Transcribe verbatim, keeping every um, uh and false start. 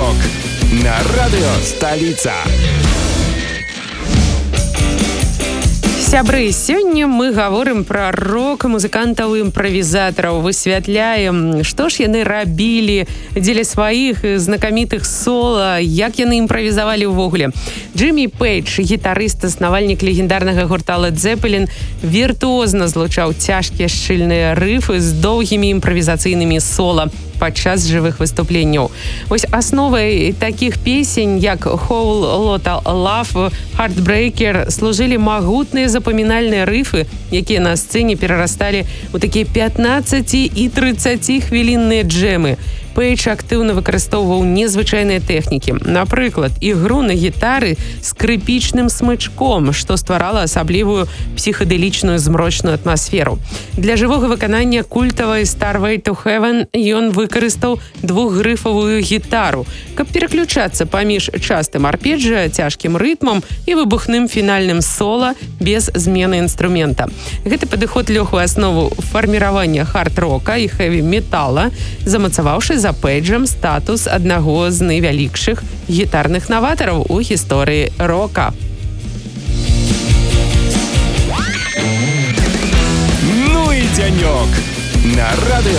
Дзянёк на радыё Сталіца. Сябры, сёння мы гаворым пра рок-музыкантаў і імправізатараў, высвятляем, што ж яны рабілі дзеля сваіх знакамітых сола, як яны імправізавалі ўвогуле. Джиммі Пейдж, гітарыст, заснавальнік легендарнага гурта Led Zeppelin, віртуозна злучаў цяжкія шчыльныя рыфы з доўгімі імправізацыйнымі сола падчас жывых выступленняў. Вось асновай такіх песень, як Whole Lotta Love, Heartbreaker, служылі магутныя запамінальныя рыфы, якія на сцэне перарасталі ў такія пятнаццаці- і трыццаціхвілінныя джэмы. Пейдж актыўна выкарыстоўваў незвычайныя тэхнікі. Напрыклад, ігру на гітары скрыпічным смычком, што стварала асаблівую псіхадэлічную змрочную атмасферу. Для жывога выканання культавай Starway to Heaven ён выкарыстаў двухгрыфавую гітару, каб пераключацца паміж частым арпеджа, цяжкім рытмам і выбухным фінальным сола без змены інструмента. Гэты падыход лёг у аснову фарміравання хард-рока і хэві-метала, замацаваўшы за Пейджам статус аднаго з найвялікшых гітарных наватараў у гісторыі рока. Ну і дзянёк на радыё